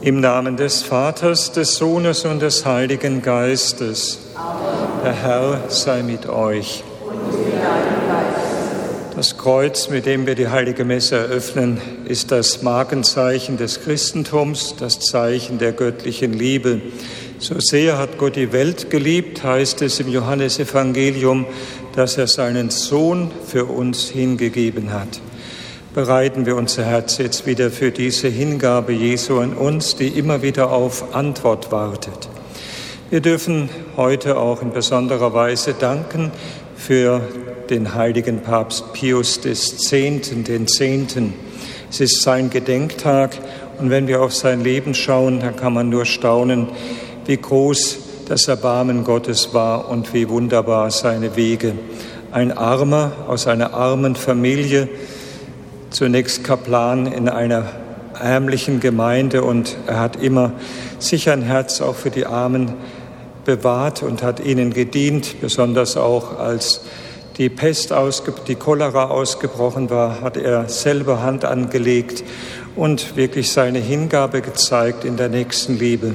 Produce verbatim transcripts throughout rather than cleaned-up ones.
Im Namen des Vaters, des Sohnes und des Heiligen Geistes. Amen. Der Herr sei mit euch. Und mit deinem Geist. Das Kreuz, mit dem wir die Heilige Messe eröffnen, ist das Markenzeichen des Christentums, das Zeichen der göttlichen Liebe. So sehr hat Gott die Welt geliebt, heißt es im Johannesevangelium, dass er seinen Sohn für uns hingegeben hat. Bereiten wir unser Herz jetzt wieder für diese Hingabe Jesu an uns, die immer wieder auf Antwort wartet. Wir dürfen heute auch in besonderer Weise danken für den heiligen Papst Pius des Zehnten, den Zehnten. Es ist sein Gedenktag und wenn wir auf sein Leben schauen, dann kann man nur staunen, wie groß das Erbarmen Gottes war und wie wunderbar seine Wege. Ein Armer aus einer armen Familie, zunächst Kaplan in einer ärmlichen Gemeinde, und er hat immer sich ein Herz auch für die Armen bewahrt und hat ihnen gedient, besonders auch als die Pest, ausge, die Cholera ausgebrochen war, hat er selber Hand angelegt und wirklich seine Hingabe gezeigt in der Nächstenliebe.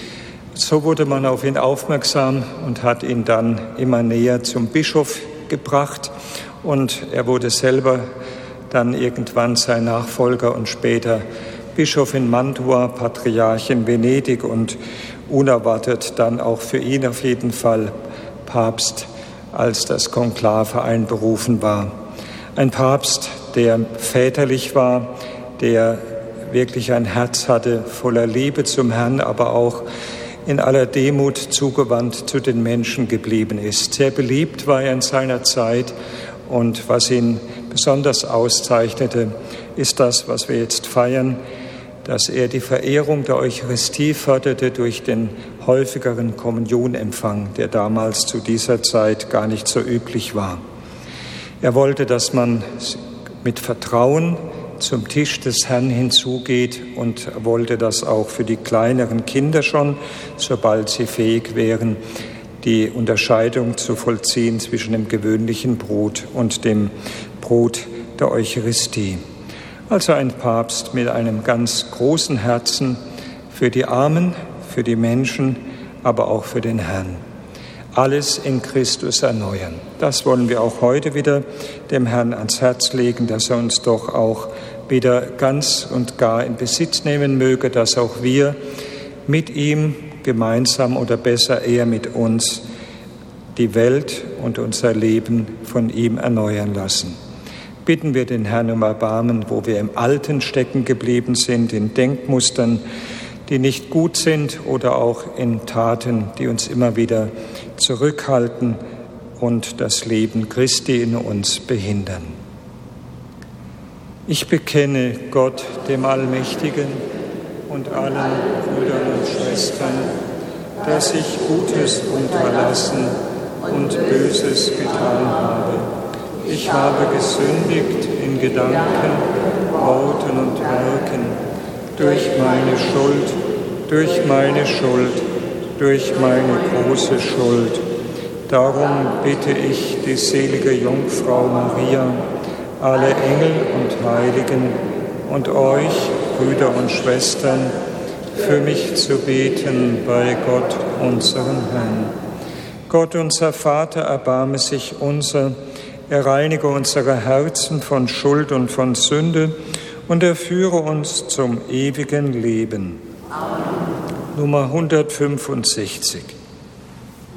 So wurde man auf ihn aufmerksam und hat ihn dann immer näher zum Bischof gebracht, und er wurde selber dann irgendwann sein Nachfolger und später Bischof in Mantua, Patriarch in Venedig und unerwartet dann auch für ihn auf jeden Fall Papst, als das Konklave einberufen war. Ein Papst, der väterlich war, der wirklich ein Herz hatte voller Liebe zum Herrn, aber auch in aller Demut zugewandt zu den Menschen geblieben ist. Sehr beliebt war er in seiner Zeit, und was ihn besonders auszeichnete, ist das, was wir jetzt feiern, dass er die Verehrung der Eucharistie förderte durch den häufigeren Kommunionempfang, der damals zu dieser Zeit gar nicht so üblich war. Er wollte, dass man mit Vertrauen zum Tisch des Herrn hinzugeht, und wollte das auch für die kleineren Kinder schon, sobald sie fähig wären, die Unterscheidung zu vollziehen zwischen dem gewöhnlichen Brot und dem Brot der Eucharistie. Also ein Papst mit einem ganz großen Herzen für die Armen, für die Menschen, aber auch für den Herrn. Alles in Christus erneuern. Das wollen wir auch heute wieder dem Herrn ans Herz legen, dass er uns doch auch wieder ganz und gar in Besitz nehmen möge, dass auch wir mit ihm gemeinsam oder besser er mit uns die Welt und unser Leben von ihm erneuern lassen. Bitten wir den Herrn um Erbarmen, wo wir im Alten stecken geblieben sind, in Denkmustern, die nicht gut sind, oder auch in Taten, die uns immer wieder zurückhalten und das Leben Christi in uns behindern. Ich bekenne Gott, dem Allmächtigen, und allen Brüdern und Schwestern, dass ich Gutes unterlassen und Böses getan habe. Ich habe gesündigt in Gedanken, Worten und Werken, durch meine Schuld, durch meine Schuld, durch meine große Schuld. Darum bitte ich die selige Jungfrau Maria, alle Engel und Heiligen und euch, Brüder und Schwestern, für mich zu beten bei Gott, unserem Herrn. Gott, unser Vater, erbarme sich unser, er reinige unsere Herzen von Schuld und von Sünde und er führe uns zum ewigen Leben. Amen. Nummer hundertfünfundsechzig.